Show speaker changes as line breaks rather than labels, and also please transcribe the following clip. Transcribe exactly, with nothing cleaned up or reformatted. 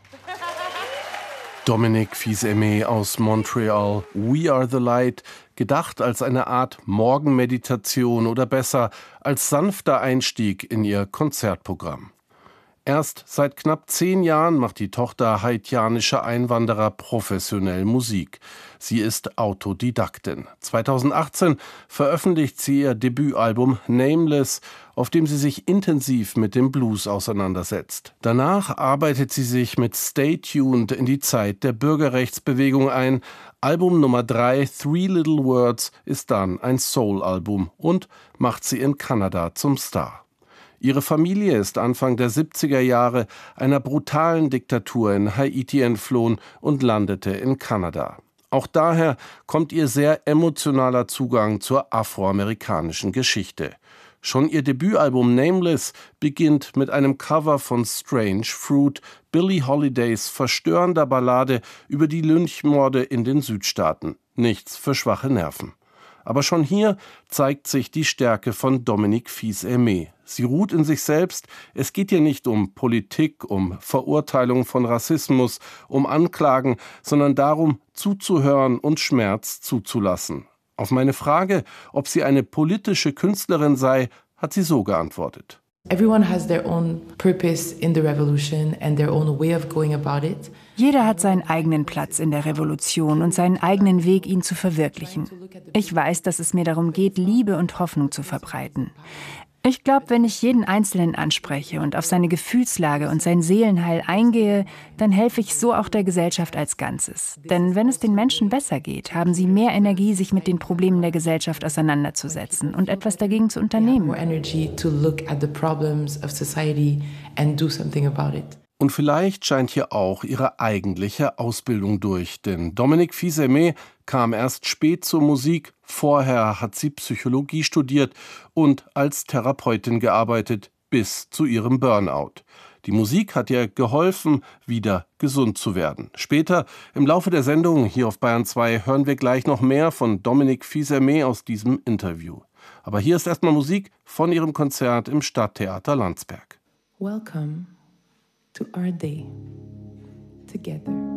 Dominic Fils-Aimé aus Montreal, We Are the Light, gedacht als eine Art Morgenmeditation oder besser als sanfter Einstieg in ihr Konzertprogramm. Erst seit knapp zehn Jahren macht die Tochter haitianischer Einwanderer professionell Musik. Sie ist Autodidaktin. zweitausendachtzehn veröffentlicht sie ihr Debütalbum Nameless, auf dem sie sich intensiv mit dem Blues auseinandersetzt. Danach arbeitet sie sich mit Stay Tuned in die Zeit der Bürgerrechtsbewegung ein. Album Nummer drei, Three Little Words, ist dann ein Soul-Album und macht sie in Kanada zum Star. Ihre Familie ist Anfang der siebziger Jahre einer brutalen Diktatur in Haiti entflohen und landete in Kanada. Auch daher kommt ihr sehr emotionaler Zugang zur afroamerikanischen Geschichte. Schon ihr Debütalbum Nameless beginnt mit einem Cover von Strange Fruit, Billie Holidays verstörender Ballade über die Lynchmorde in den Südstaaten. Nichts für schwache Nerven. Aber schon hier zeigt sich die Stärke von Dominic Fils-Aimé. Sie ruht in sich selbst. Es geht ihr nicht um Politik, um Verurteilung von Rassismus, um Anklagen, sondern darum, zuzuhören und Schmerz zuzulassen. Auf meine Frage, ob sie eine politische Künstlerin sei, hat sie so geantwortet.
Everyone has their own purpose in the revolution and their own way of going about it.
Jeder hat seinen eigenen Platz in der Revolution und seinen eigenen Weg, ihn zu verwirklichen. Ich weiß, dass es mir darum geht, Liebe und Hoffnung zu verbreiten. Ich glaube, wenn ich jeden Einzelnen anspreche und auf seine Gefühlslage und sein Seelenheil eingehe, dann helfe ich so auch der Gesellschaft als Ganzes. Denn wenn es den Menschen besser geht, haben sie mehr Energie, sich mit den Problemen der Gesellschaft auseinanderzusetzen und etwas dagegen zu unternehmen.
Und vielleicht scheint hier auch ihre eigentliche Ausbildung durch, denn Dominic Fils-Aimé kam erst spät zur Musik, vorher hat sie Psychologie studiert und als Therapeutin gearbeitet, bis zu ihrem Burnout. Die Musik hat ihr geholfen, wieder gesund zu werden. Später, im Laufe der Sendung hier auf Bayern zwei, hören wir gleich noch mehr von Dominic Fils-Aimé aus diesem Interview. Aber hier ist erstmal Musik von ihrem Konzert im Stadttheater Landsberg.
Welcome to our day together.